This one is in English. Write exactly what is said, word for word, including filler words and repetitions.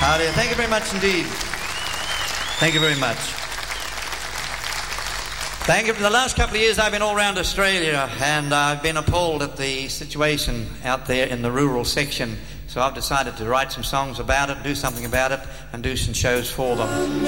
How do you? Thank you very much indeed. Thank you very much. Thank you. For the last couple of years I've been all around Australia, and I've been appalled at the situation out there in the rural section. So I've decided to write some songs about it, do something about it, and do some shows for them.